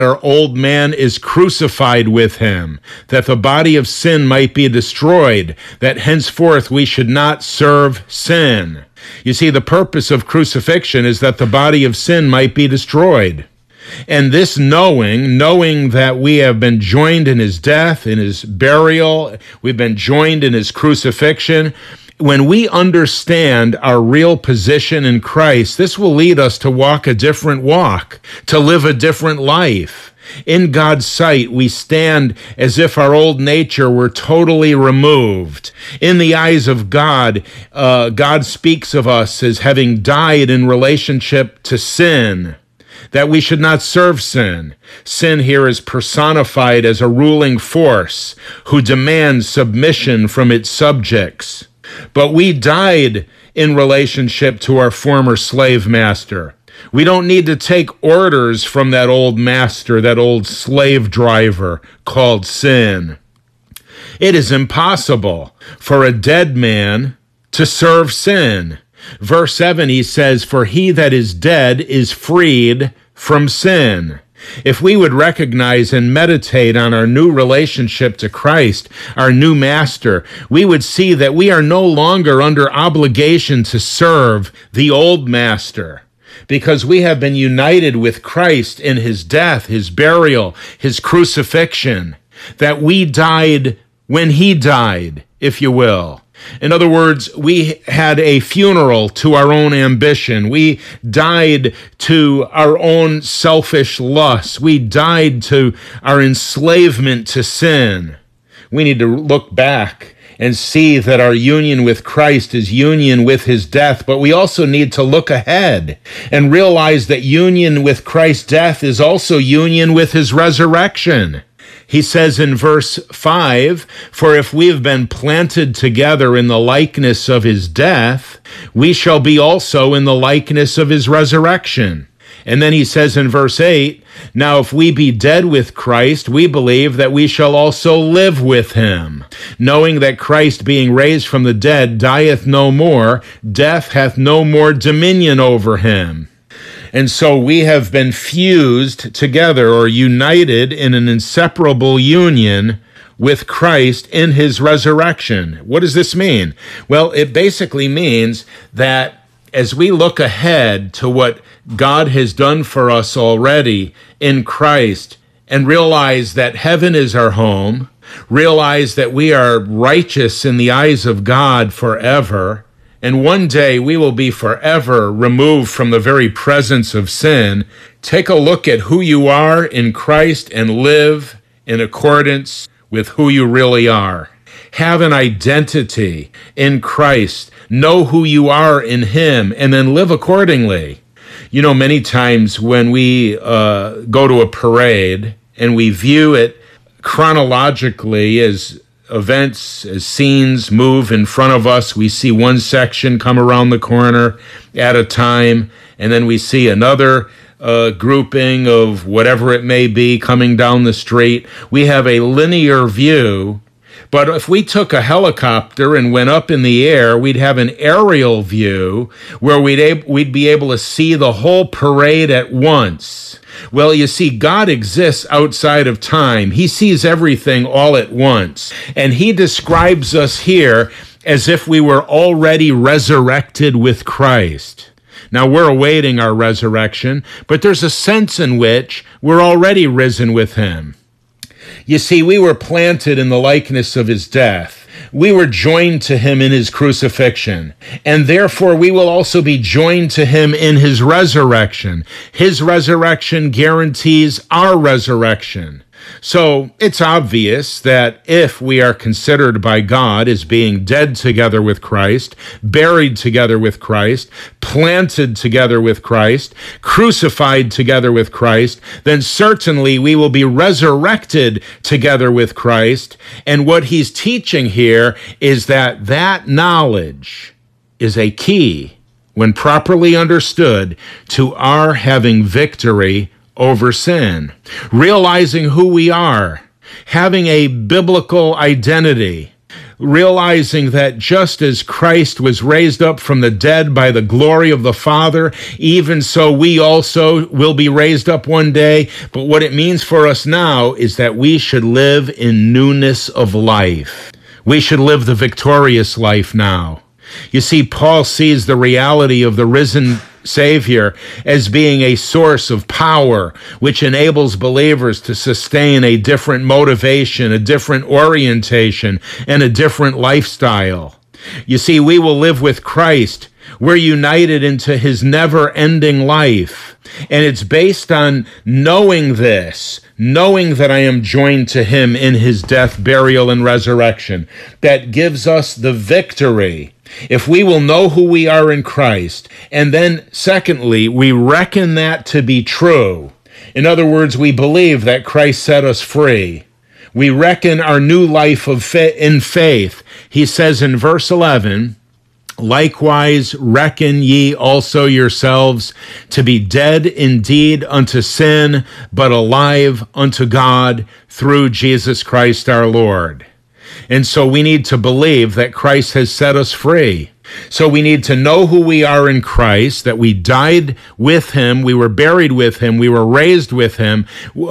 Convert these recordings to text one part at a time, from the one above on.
our old man is crucified with him, that the body of sin might be destroyed, that henceforth we should not serve sin. You see, the purpose of crucifixion is that the body of sin might be destroyed. And this knowing that we have been joined in his death, in his burial, we've been joined in his crucifixion, when we understand our real position in Christ, this will lead us to walk a different walk, to live a different life. In God's sight, we stand as if our old nature were totally removed. In the eyes of God, God speaks of us as having died in relationship to sin, that we should not serve sin. Sin here is personified as a ruling force who demands submission from its subjects. But we died in relationship to our former slave master. We don't need to take orders from that old master, that old slave driver called sin. It is impossible for a dead man to serve sin. Verse 7, he says, "For he that is dead is freed from sin." If we would recognize and meditate on our new relationship to Christ, our new master, we would see that we are no longer under obligation to serve the old master, because we have been united with Christ in his death, his burial, his crucifixion, that we died when he died, if you will. In other words, we had a funeral to our own ambition. We died to our own selfish lusts. We died to our enslavement to sin. We need to look back and see that our union with Christ is union with his death, but we also need to look ahead and realize that union with Christ's death is also union with his resurrection. He says in verse 5, "For if we have been planted together in the likeness of his death, we shall be also in the likeness of his resurrection." And then he says in verse 8, "Now if we be dead with Christ, we believe that we shall also live with him, knowing that Christ being raised from the dead dieth no more, death hath no more dominion over him." And so we have been fused together or united in an inseparable union with Christ in his resurrection. What does this mean? Well, it basically means that as we look ahead to what God has done for us already in Christ and realize that heaven is our home, realize that we are righteous in the eyes of God forever, and one day we will be forever removed from the very presence of sin. Take a look at who you are in Christ and live in accordance with who you really are. Have an identity in Christ. Know who you are in him, and then live accordingly. You know, many times when we go to a parade and we view it chronologically as events, as scenes move in front of us, we see one section come around the corner at a time, and then we see another grouping of whatever it may be coming down the street. We have a linear view, but if we took a helicopter and went up in the air, we'd have an aerial view where we'd be able to see the whole parade at once. Well, you see, God exists outside of time. He sees everything all at once. And he describes us here as if we were already resurrected with Christ. Now, we're awaiting our resurrection, but there's a sense in which we're already risen with him. You see, we were planted in the likeness of his death. We were joined to him in his crucifixion, and therefore we will also be joined to him in his resurrection. His resurrection guarantees our resurrection. So it's obvious that if we are considered by God as being dead together with Christ, buried together with Christ, planted together with Christ, crucified together with Christ, then certainly we will be resurrected together with Christ. And what he's teaching here is that that knowledge is a key, when properly understood, to our having victory over sin. Realizing who we are, having a biblical identity, realizing that just as Christ was raised up from the dead by the glory of the Father, even so we also will be raised up one day. But what it means for us now is that we should live in newness of life. We should live the victorious life now. You see, Paul sees the reality of the risen Savior as being a source of power, which enables believers to sustain a different motivation, a different orientation, and a different lifestyle. You see, we will live with Christ. We're united into his never-ending life. And it's based on knowing this, knowing that I am joined to him in his death, burial, and resurrection, that gives us the victory. If we will know who we are in Christ, and then secondly, we reckon that to be true. In other words, we believe that Christ set us free. We reckon our new life in faith. He says in verse 11, likewise reckon ye also yourselves to be dead indeed unto sin, but alive unto God through Jesus Christ our Lord. And so we need to believe that Christ has set us free. So we need to know who we are in Christ, that we died with him, we were buried with him, we were raised with him.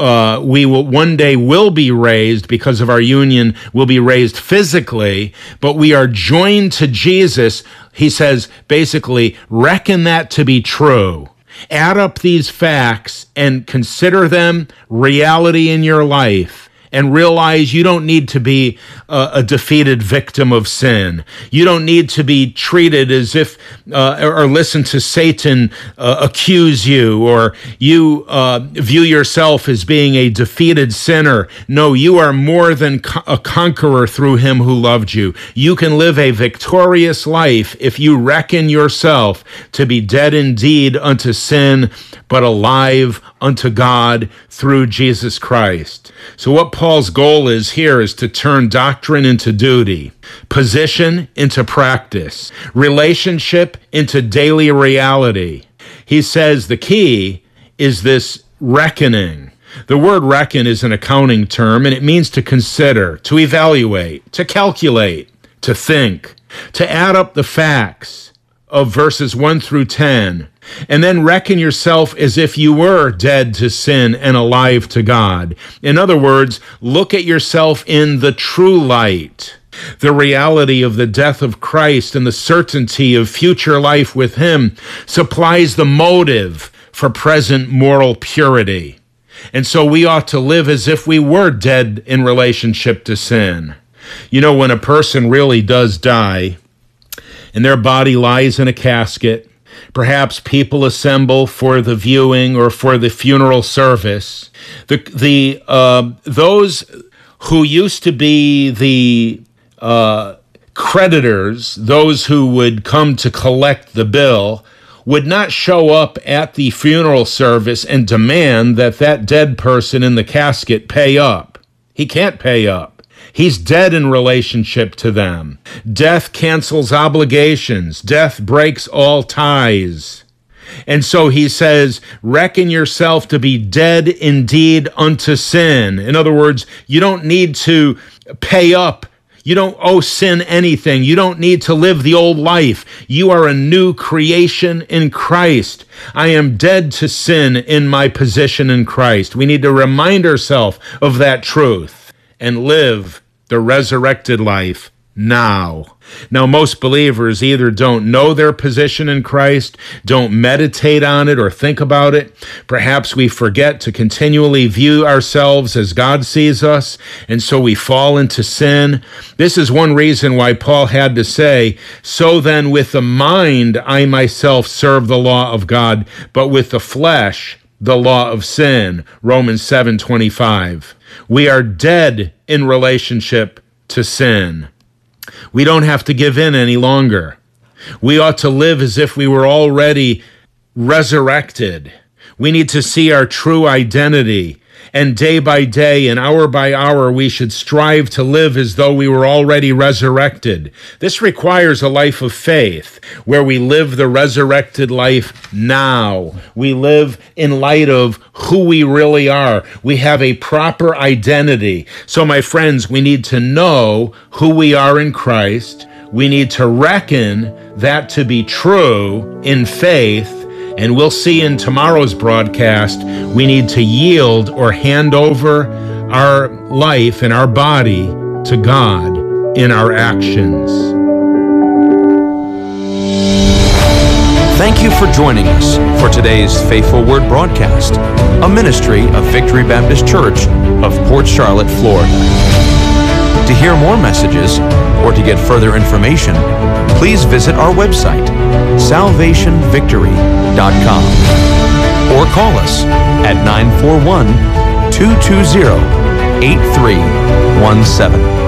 We will one day will be raised because of our union, will be raised physically, but we are joined to Jesus. He says, basically, reckon that to be true. Add up these facts and consider them reality in your life. And realize you don't need to be a defeated victim of sin. You don't need to be treated as if, or listen to Satan accuse you, or you view yourself as being a defeated sinner. No, you are more than a conqueror through him who loved you. You can live a victorious life if you reckon yourself to be dead indeed unto sin, but alive unto God through Jesus Christ. So what Paul's goal is here is to turn doctrine into duty, position into practice, relationship into daily reality. He says the key is this reckoning. The word reckon is an accounting term, and it means to consider, to evaluate, to calculate, to think, to add up the facts of verses 1 through 10, and then reckon yourself as if you were dead to sin and alive to God. In other words, look at yourself in the true light. The reality of the death of Christ and the certainty of future life with him supplies the motive for present moral purity. And so we ought to live as if we were dead in relationship to sin. You know, when a person really does die, and their body lies in a casket, perhaps people assemble for the viewing or for the funeral service. Those who used to be the creditors, those who would come to collect the bill, would not show up at the funeral service and demand that that dead person in the casket pay up. He can't pay up. He's dead in relationship to them. Death cancels obligations. Death breaks all ties. And so he says, reckon yourself to be dead indeed unto sin. In other words, you don't need to pay up. You don't owe sin anything. You don't need to live the old life. You are a new creation in Christ. I am dead to sin in my position in Christ. We need to remind ourselves of that truth and live the resurrected life now. Now, most believers either don't know their position in Christ, don't meditate on it or think about it. Perhaps we forget to continually view ourselves as God sees us, and so we fall into sin. This is one reason why Paul had to say, so then with the mind I myself serve the law of God, but with the flesh the law of sin. Romans 7:25. We are dead in relationship to sin. We don't have to give in any longer. We ought to live as if we were already resurrected. We need to see our true identity And day by day and hour by hour, we should strive to live as though we were already resurrected. This requires a life of faith, where we live the resurrected life now. We live in light of who we really are. We have a proper identity. So, my friends, we need to know who we are in Christ. We need to reckon that to be true in faith. And we'll see in tomorrow's broadcast, we need to yield or hand over our life and our body to God in our actions. Thank you for joining us for today's Faithful Word broadcast, a ministry of Victory Baptist Church of Port Charlotte, Florida. To hear more messages or to get further information, please visit our website, salvationvictory.com, or call us at 941-220-8317.